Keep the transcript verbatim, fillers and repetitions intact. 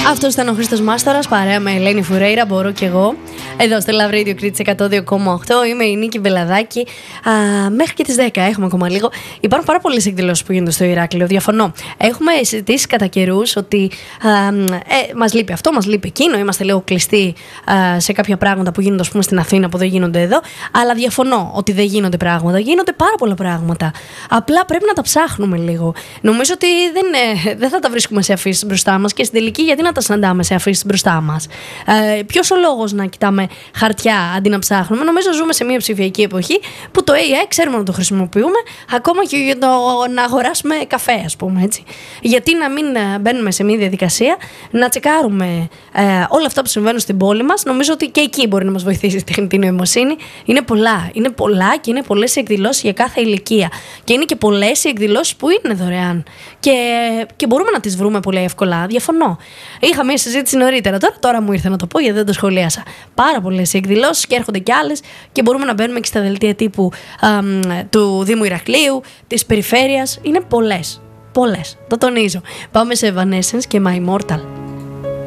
Αυτός ήταν ο Χρήστος Μάστορας, παρέα με Ελένη Φουρέιρα, μπορώ κι εγώ. Εδώ στο Love Radio Κρήτης εκατό δύο κόμμα οκτώ. Είμαι η Νίκη Μπελαδάκη. Α, μέχρι και τις δέκα, έχουμε ακόμα λίγο. Υπάρχουν πάρα πολλές εκδηλώσεις που γίνονται στο Ηράκλειο. Διαφωνώ. Έχουμε συζητήσει κατά καιρούς ότι α, ε, μας λείπει αυτό, μας λείπει εκείνο. Είμαστε λίγο κλειστοί α, σε κάποια πράγματα που γίνονται, ας πούμε, στην Αθήνα που δεν γίνονται εδώ. Αλλά διαφωνώ ότι δεν γίνονται πράγματα. Γίνονται πάρα πολλά πράγματα. Απλά πρέπει να τα ψάχνουμε λίγο. Νομίζω ότι δεν, ε, δεν θα τα βρίσκουμε σε αφήσεις μπροστά μας και στην τελική, γιατί να τα συναντάμε σε αφήσεις μπροστά μας. Ε, ποιος ο λόγος να κοιτάμε χαρτιά αντί να ψάχνουμε? Νομίζω ζούμε σε μια ψηφιακή εποχή που το έι άι ξέρουμε να το χρησιμοποιούμε, ακόμα και για το να αγοράσουμε καφέ, ας πούμε, έτσι. Γιατί να μην μπαίνουμε σε μια διαδικασία να τσεκάρουμε ε, όλα αυτά που συμβαίνουν στην πόλη μας? Νομίζω ότι και εκεί μπορεί να μας βοηθήσει η τεχνητή νοημοσύνη. Είναι πολλά. Είναι πολλά και είναι πολλές οι εκδηλώσεις για κάθε ηλικία. Και είναι και πολλές οι εκδηλώσεις που είναι δωρεάν. Και, και μπορούμε να τις βρούμε πολύ εύκολα. Διαφωνώ. Είχα μια συζήτηση νωρίτερα. Τώρα, τώρα μου ήρθε να το πω γιατί δεν το σχολίασα. Πάρα πολλές εκδηλώσεις και έρχονται κι άλλες και μπορούμε να μπαίνουμε και στα δελτία τύπου α, του Δήμου Ηρακλείου, της περιφέρειας. Είναι πολλές. Πολλές. Το τονίζω. Πάμε σε Evanescence και My Immortal.